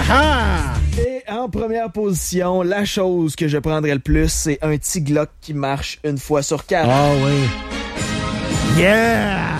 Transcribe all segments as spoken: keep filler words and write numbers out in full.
Ah! Et en première position, la chose que je prendrais le plus, c'est un petit Glock qui marche une fois sur quatre. Ah oui. Yeah!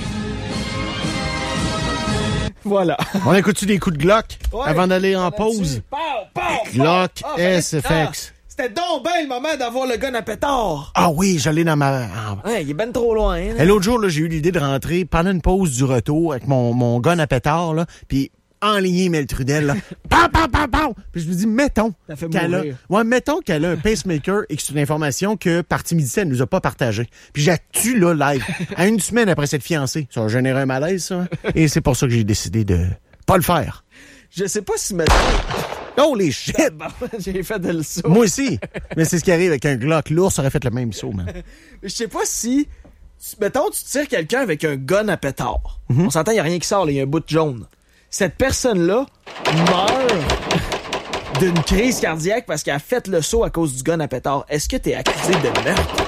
Voilà. On écoute-tu des coups de Glock Ouais, avant d'aller en pause? Pow, pow, Glock pow. Ah, S F ah, X. C'était donc bien le moment d'avoir le gun à pétard. Ah oui, j'allais dans ma... Ouais, il est ben trop loin. Hein, Et l'autre jour, là, j'ai eu l'idée de rentrer pendant une pause du retour avec mon, mon gun à pétard, là, puis enligner Mel Trudel, là. Pam, pam, pam, pam! Puis je me dis, mettons T'as fait qu'elle a... mourir. Ouais, mettons qu'elle a un pacemaker et que c'est une information que Parti Midi, elle nous a pas partagée. Puis j'ai tue là, live. À une semaine après cette fiancée. Ça a généré un malaise, ça. Hein? Et c'est pour ça que j'ai décidé de pas le faire. Je sais pas si maintenant... Oh, les shit! J'ai fait de le saut. Moi aussi. Mais c'est ce qui arrive avec un Glock. L'ours aurait fait le même saut, man. Je sais pas si... Mettons, tu tires quelqu'un avec un gun à pétard. Mm-hmm. On s'entend, il n'y a rien qui sort, il y a un bout de jaune. Cette personne-là meurt d'une crise cardiaque parce qu'elle a fait le saut à cause du gun à pétard. Est-ce que t'es accusé de meurtre?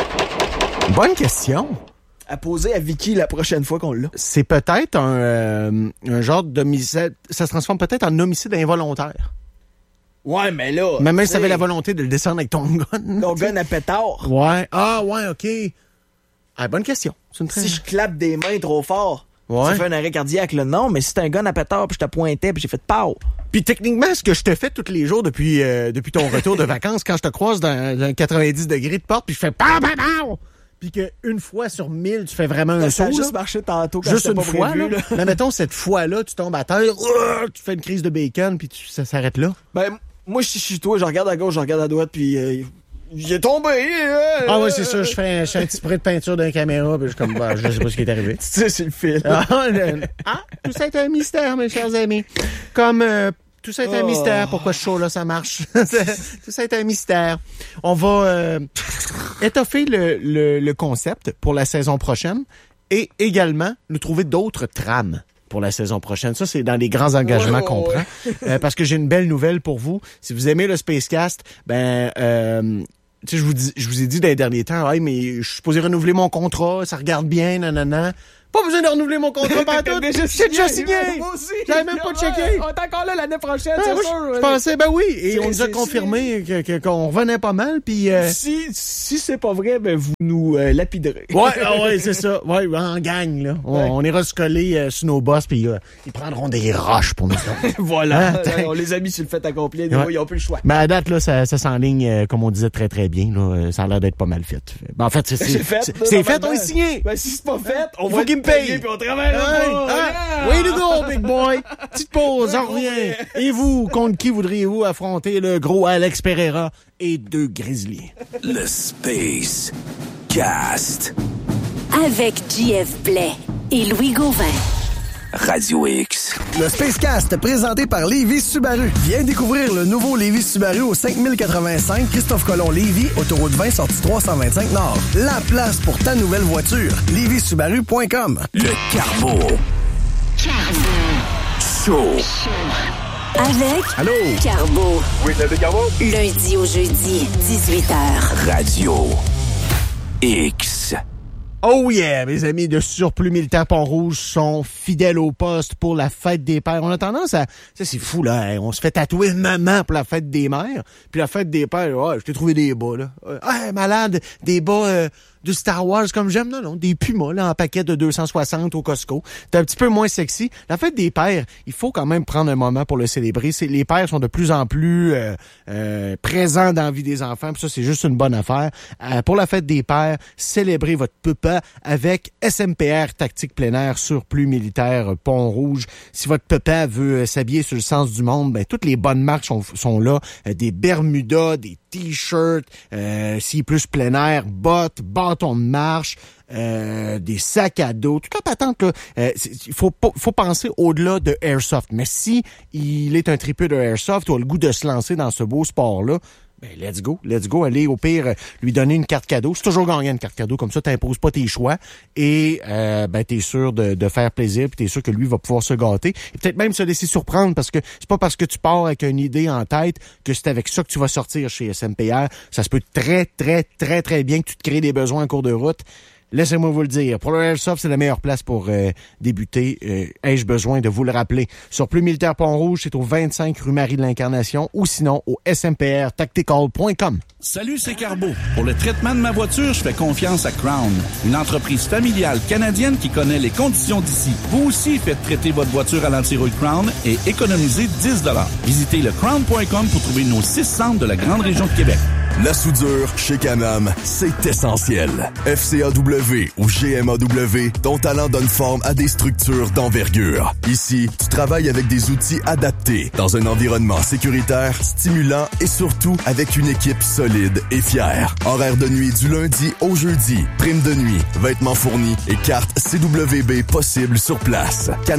Bonne question. À poser à Vicky la prochaine fois qu'on l'a. C'est peut-être un, euh, un genre d'homicide... Ça se transforme peut-être en homicide involontaire. Ouais, mais là... Mais même si t'avais la volonté de le descendre avec ton gun. Ton gun à pétard. Ouais. Ah, ouais, OK. Ah, bonne question. C'est une très... Si je clappe des mains trop fort, ouais. ça fait un arrêt cardiaque, là. Non, mais si c'est un gun à pétard, puis je te pointais, puis j'ai fait pow. Puis techniquement, ce que je te fais tous les jours depuis, euh, depuis ton retour de vacances, quand je te croise dans, dans quatre-vingt-dix degrés de porte, puis je fais pow, pow, pow! Puis qu'une fois sur mille, tu fais vraiment un ça saut. Ça a juste là. marché tantôt quand juste une pas fois, prévu, là. là. Là, mettons, cette fois-là, tu tombes à terre, uh, tu fais une crise de bacon, puis tu, ça s'arrête là. Ben, moi, je suis chez toi, je regarde à gauche, je regarde à droite, puis euh, j'ai tombé. Euh, ah ouais, c'est ça, je fais, je fais un petit spray de peinture d'une caméra, puis je, comme, bah, je sais pas ce qui est arrivé. Tu sais, c'est le fil. Ah, le, ah, tout ça est un mystère, mes chers amis. Comme... Euh, Tout ça est un oh. mystère. Pourquoi ce show-là, ça marche? Tout ça est un mystère. On va euh, étoffer le, le, le concept pour la saison prochaine et également nous trouver d'autres trames pour la saison prochaine. Ça, c'est dans les grands engagements ouais, qu'on ouais. prend. Euh, parce que j'ai une belle nouvelle pour vous. Si vous aimez le Spacecast, ben... Euh, tu sais, je vous dis, je vous ai dit dans les derniers temps, hey, mais je suis supposé renouveler mon contrat, ça regarde bien, nanana. Pas besoin de renouveler mon contrat partout. J'ai déjà signé. J'avais même pas checké. On est encore là l'année prochaine, ah, c'est moi, sûr. Je pensais, ben oui. Et on nous a confirmé que, que, qu'on revenait pas mal. Puis euh... si, si c'est pas vrai, ben vous nous euh, lapiderez. Ouais, ah ouais, c'est ça. Ouais, en gang, là. On, ouais. on ira se coller euh, sur nos boss, puis euh, ils prendront des roches pour nous. Voilà. Hein, on les a mis sur le fait accompli. Ouais. Ils ont plus le choix. Mais à date, là, ça, ça s'enligne, euh, comme on disait, très, très bien. Là. Ça a l'air d'être pas mal fait. Ben, en fait, c'est, c'est, c'est fait. C'est, c'est fait, on est signé. Ben, si c'est pas fait, on faut va qu'il me paye. Puis on travaille là. Hey, ah, way to go, big boy! Petite pause, on revient. Et vous, contre qui voudriez-vous affronter le gros Alex Pereira et deux Grizzlies? Le Space Cast. Avec J F Blais et Louis Gauvin. Radio X. Le Spacecast, présenté par Lévis Subaru. Viens découvrir le nouveau Lévis Subaru au cinq mille quatre-vingt-cinq Christophe Colomb Lévis, autoroute vingt, sortie trois cent vingt-cinq Nord. La place pour ta nouvelle voiture. lévis subaru point com. Le Carbo. Carbo. Show. Avec Allô? Carbo. Oui, c'est Carbo. Lundi au jeudi, dix-huit heures. Radio X. Oh yeah, mes amis de Surplus Militaire Pont-Rouge sont fidèles au poste pour la fête des pères. On a tendance à... Ça, c'est fou, là. Hein? On se fait tatouer maman pour la fête des mères. Puis la fête des pères, ouais, je t'ai trouvé des bas, là. Ah, malade, des bas... Euh... de Star Wars comme j'aime, non, non, des Pumas là, en paquet de deux cent soixante au Costco. C'est un petit peu moins sexy. La fête des pères, il faut quand même prendre un moment pour le célébrer. C'est, les pères sont de plus en plus euh, euh, présents dans la vie des enfants, puis ça, c'est juste une bonne affaire. Euh, pour la fête des pères, célébrez votre papa avec S M P R Tactique Plein Air Surplus Militaire Pont-Rouge. Si votre papa veut euh, s'habiller sur le sens du monde, ben toutes les bonnes marques sont, sont là. Euh, des Bermudas, des T-shirts, euh, si plus plein air, bottes, bâtons de marche, euh, des sacs à dos, toute la patente là. Euh, il faut faut penser au-delà de Airsoft. Mais si il est un tripeux de Airsoft ou a le goût de se lancer dans ce beau sport-là, ben let's go, let's go. Allez au pire lui donner une carte cadeau. C'est toujours gagnant une carte cadeau, comme ça t'imposes pas tes choix et euh, ben t'es sûr de, de faire plaisir, puis t'es sûr que lui va pouvoir se gâter et peut-être même se laisser surprendre parce que c'est pas parce que tu pars avec une idée en tête que c'est avec ça que tu vas sortir chez S M P R. Ça se peut très très très très bien que tu te crées des besoins en cours de route. laissez-moi vous le dire. Pour le Airsoft, c'est la meilleure place pour euh, débuter. Euh, ai-je besoin de vous le rappeler? Sur Plus Militaire Pont-Rouge, c'est au vingt-cinq rue Marie de l'Incarnation ou sinon au s m p r tactical point com. Salut, c'est Carbo. Pour le traitement de ma voiture, je fais confiance à Crown, une entreprise familiale canadienne qui connaît les conditions d'ici. Vous aussi faites traiter votre voiture à l'antirouille Crown et économisez dix dollars. Visitez le crown point com pour trouver nos six centres de la grande région de Québec. La soudure chez Can-Am, c'est essentiel. F C A W ou G M A W, ton talent donne forme à des structures d'envergure. Ici, tu travailles avec des outils adaptés, dans un environnement sécuritaire, stimulant et surtout avec une équipe solide et fière. Horaire de nuit du lundi au jeudi, prime de nuit, vêtements fournis et carte C W B possible sur place.